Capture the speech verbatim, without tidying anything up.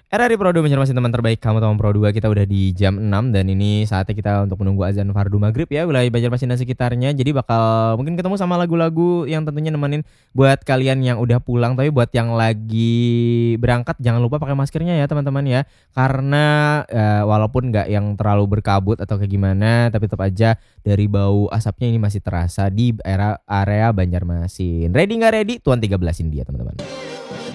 R R I Pro dua Banjarmasin, teman terbaik kamu teman Pro dua. Kita udah di jam enam dan ini saatnya kita untuk menunggu azan fardu maghrib ya, wilayah Banjarmasin dan sekitarnya. Jadi bakal mungkin ketemu sama lagu-lagu yang tentunya nemenin buat kalian yang udah pulang. Tapi buat yang lagi berangkat jangan lupa pakai maskernya ya teman-teman ya. Karena eh, walaupun nggak yang terlalu berkabut atau kayak gimana, tapi tetap aja dari bau asapnya ini masih terasa di era area Banjarmasin. Ready nggak ready? Tuan tiga belasin dia teman-teman.